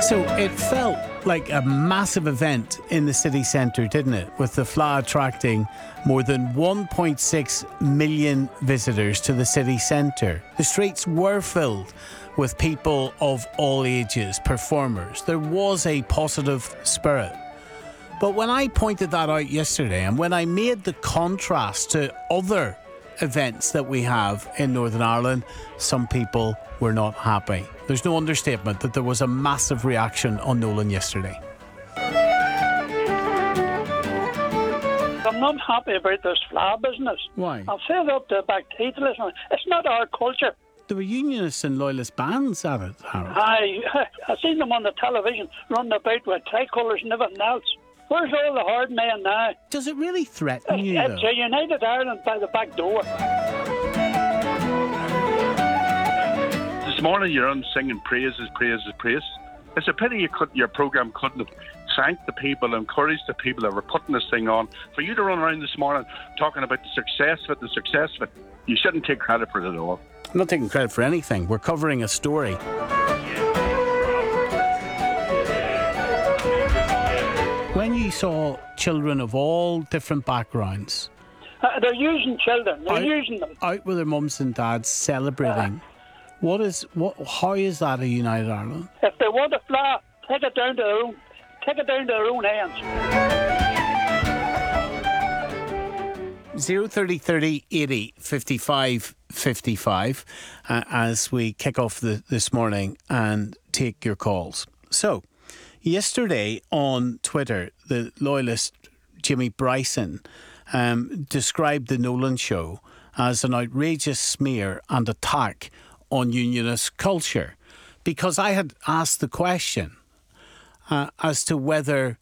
So it felt like a massive event in the city centre, didn't it? With the Fleadh attracting more than 1.6 million visitors to the city centre. The streets were filled with people of all ages, performers. There was a positive spirit. But when I pointed that out yesterday, and when I made the contrast to other events that we have in Northern Ireland, some people were not happy. There's no understatement that there was a massive reaction on Nolan yesterday. I'm not happy about this Fleadh business. Why? I'll say that to back teeth. Listen, it's not our culture. There were unionists and loyalist bands at it, Harold. I seen them on the television running about with tricolours and everything else. Where's all the hard men now? Does it really threaten you, It's though? a United Ireland by the back door. This morning you're on singing praises. It's a pity your programme couldn't have thanked the people, encouraged the people that were putting this thing on. For you to run around this morning talking about the success of it, you shouldn't take credit for it at all. I'm not taking credit for anything. We're covering a story. When you saw children of all different backgrounds... They're using children. They're using them. Out with their mums and dads celebrating. How is that a United Ireland? If they want a Fleadh, take it down to their own hands. 030 30 80 55 55 as we kick off this morning and take your calls. So, yesterday on Twitter, the loyalist Jimmy Bryson described the Nolan show as an outrageous smear and attack on unionist culture, because I had asked the question as to whether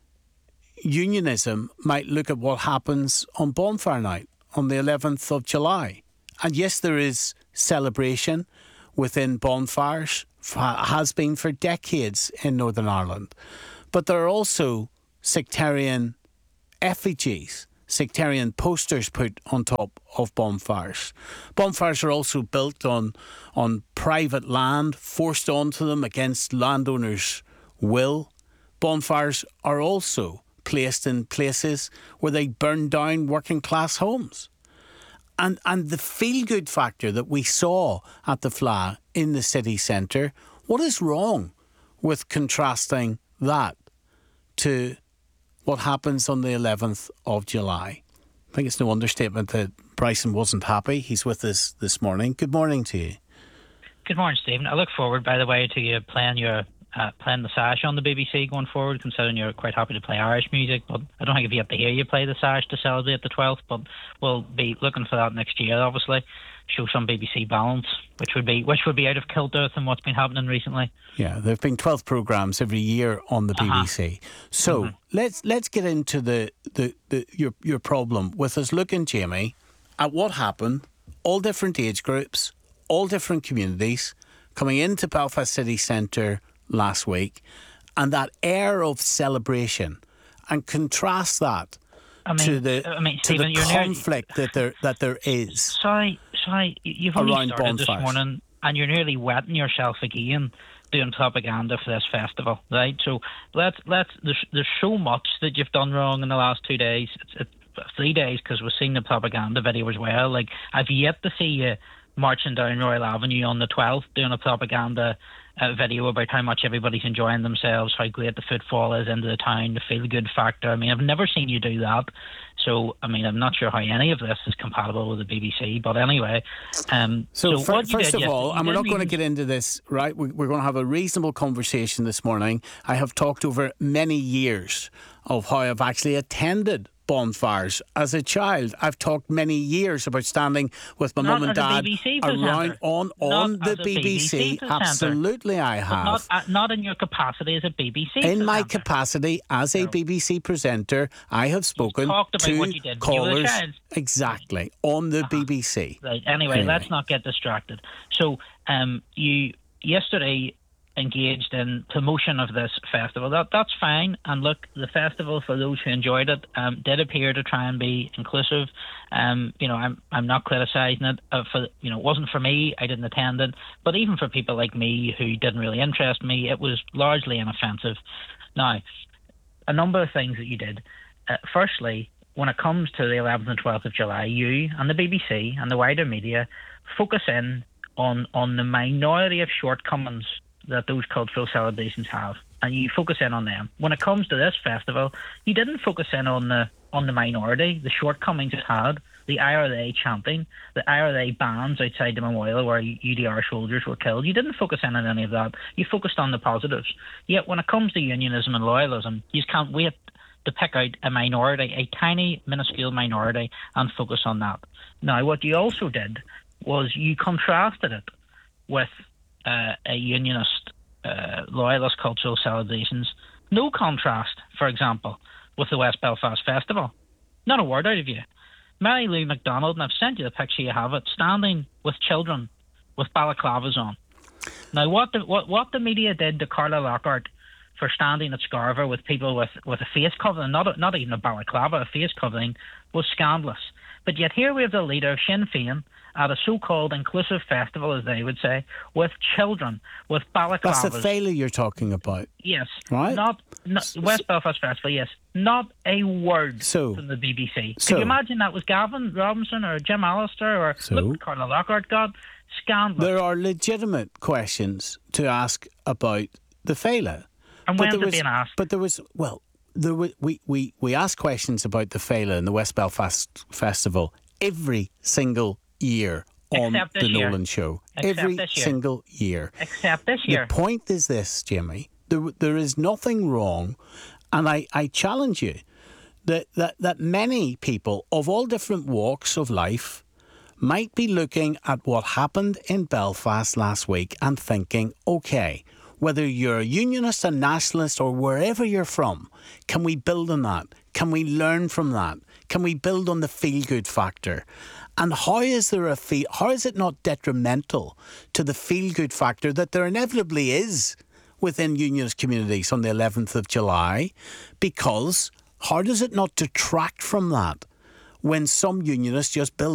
unionism might look at what happens on Bonfire Night on the 11th of July. And yes, there is celebration within bonfires, has been for decades in Northern Ireland. But there are also sectarian effigies, sectarian posters put on top of bonfires. Bonfires are also built on private land, forced onto them against landowners' will. Bonfires are also placed in places where they burn down working class homes. And the feel-good factor that we saw at the Fleadh in the city centre, what is wrong with contrasting that to what happens on the 11th of July? I think it's no understatement that Bryson wasn't happy. He's with us this morning. Good morning to you. Good morning, Stephen. I look forward, by the way, to you playing the Sash on the BBC going forward, considering you're quite happy to play Irish music. But I don't think if you have to hear you play the Sash to celebrate the 12th, but we'll be looking for that next year, obviously. Show some BBC balance, which would be out of kilter than what's been happening recently. Yeah, there have been 12 programmes every year on the BBC. So let's get into your problem with us looking, Jamie, at what happened. All different age groups, all different communities coming into Belfast City Centre last week, and that air of celebration, and contrast that to the conflict that there is. Sorry, you've only around started bonfires this morning, and you're nearly wetting yourself again doing propaganda for this festival, right? So there's so much that you've done wrong in the last 2 days. It's 3 days, because we've seen the propaganda video as well. Like, I've yet to see you marching down Royal Avenue on the 12th doing a propaganda video about how much everybody's enjoying themselves, how great the footfall is into the town, the feel-good factor. I mean, I've never seen you do that. So, I mean, I'm not sure how any of this is compatible with the BBC. But anyway... First of all, and we're not going to get into this, right? We're going to have a reasonable conversation this morning. I have talked over many years of how I've actually attended bonfires as a child. I've talked many years about standing with my mum and dad around on the BBC. Absolutely, I have. Not in your capacity as a BBC presenter. In my capacity as a BBC presenter, I have spoken to callers exactly on the BBC. Right. Anyway, let's not get distracted. So, you yesterday engaged in promotion of this festival. That's fine. And look, the festival, for those who enjoyed it, did appear to try and be inclusive. I'm not criticising it. It wasn't for me. I didn't attend it. But even for people like me who didn't really interest me, it was largely inoffensive. Now, a number of things that you did. Firstly, when it comes to the 11th and 12th of July, you and the BBC and the wider media focus in on the minority of shortcomings that those cultural celebrations have, and you focus in on them. When it comes to this festival, you didn't focus in on the minority, the shortcomings it had, the IRA chanting, the IRA bands outside the memorial where UDR soldiers were killed. You didn't focus in on any of that. You focused on the positives. Yet when it comes to unionism and loyalism, you can't wait to pick out a minority, a tiny, minuscule minority, and focus on that. Now, what you also did was you contrasted it with a unionist, loyalist cultural celebrations. No contrast, for example, with the West Belfast Festival. Not a word out of you. Mary Lou MacDonald, and I've sent you the picture, you have it, standing with children with balaclavas on. Now, what the media did to Carla Lockhart for standing at Scarver with people with a face covering, not even a balaclava, a face covering, was scandalous. But yet here we have the leader of Sinn Féin at a so-called inclusive festival, as they would say, with children, with balaclavas. That's a failure you're talking about. Yes. Right? Not West Belfast Festival, yes. Not a word from the BBC. Could you imagine that was Gavin Robinson or Jim Allister or look, Carla Lockhart got scandalous. There are legitimate questions to ask about the failure. And when they're being asked? But there was, we asked questions about the failure in the West Belfast Festival every single year on the Nolan Show. Every single year. Except this year. The point is this, Jimmy. There is nothing wrong, and I challenge you that many people of all different walks of life might be looking at what happened in Belfast last week and thinking, okay, whether you're a unionist, a nationalist, or wherever you're from, can we build on that? Can we learn from that? Can we build on the feel-good factor? And how is it not detrimental to the feel-good factor that there inevitably is within unionist communities on the 11th of July? Because how does it not detract from that when some unionists just build